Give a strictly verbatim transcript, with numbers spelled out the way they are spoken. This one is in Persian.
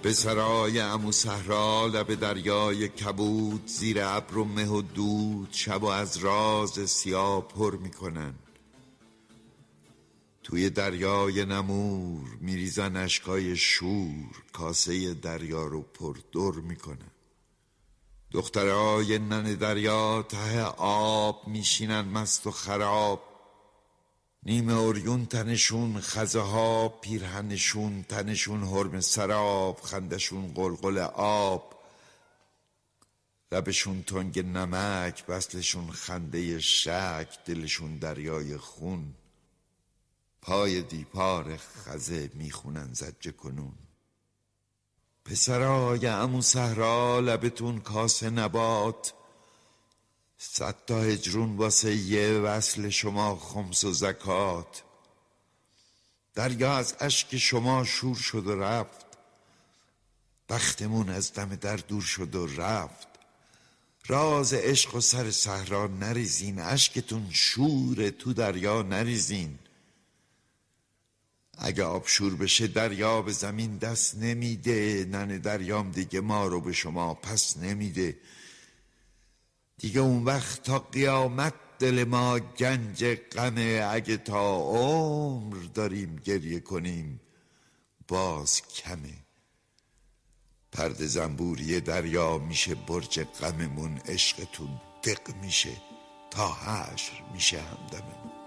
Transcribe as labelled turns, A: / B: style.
A: به سرای عمو صحرا لب دریای کبود، زیر ابر و مه و دود شب و از راز سیاه پر میکنن. توی دریای نمور میریزن اشکای شور، کاسه دریا رو پر دور میکنن. دخترای نن دریا ته آب میشینن مست و خراب، نیمه اوریون تنشون، خزه ها پیرهنشون، تنشون حرم سراب، خندشون قلقل آب، لبشون تنگ نمک، بسلشون خنده شک، دلشون دریای خون، پای دیپار خزه میخونن زجه کنون. پسرای عمو صحرا لبتون کاسه نبات، صد تا هجرون واسه یه وصل شما خمس و زکات. دریا از اشک شما شور شد و رفت، بختمون از دم در دور شد و رفت. راز عشق و سر صحرا نریزین، اشکتون شور تو دریا نریزین. اگه آب شور بشه دریا به زمین دست نمیده، نن دریام دیگه ما رو به شما پس نمیده. دیگه اون وقت تا قیامت دل ما گنج غمه، اگه تا عمر داریم گریه کنیم باز کمه. پرده زنبوری دریا میشه برج غممون، عشقتون دق میشه تا حشر میشه همدممون.